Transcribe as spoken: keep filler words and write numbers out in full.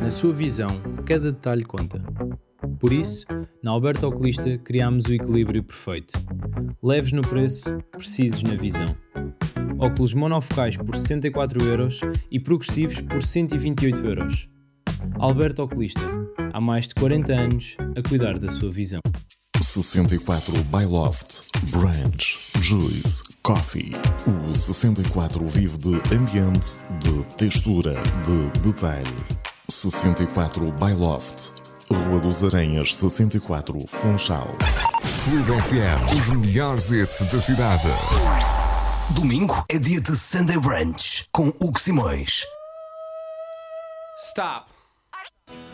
Na sua visão, cada detalhe conta. Por isso, na Alberto Oculista criámos o equilíbrio perfeito. Leves no preço, precisos na visão. Óculos monofocais por sessenta e quatro euros e progressivos por cento e vinte e oito euros. Alberto Oculista, há mais de quarenta anos a cuidar da sua visão. sessenta e quatro by Loft, Branch, Juice, Coffee. O sessenta e quatro vive de ambiente, de textura, de detalhe. sessenta e quatro by Loft, Rua dos Aranhas sessenta e quatro, Funchal. Clube F M, os melhores hits da cidade. Domingo é dia de Sunday Brunch com Hugo Simões. Stop!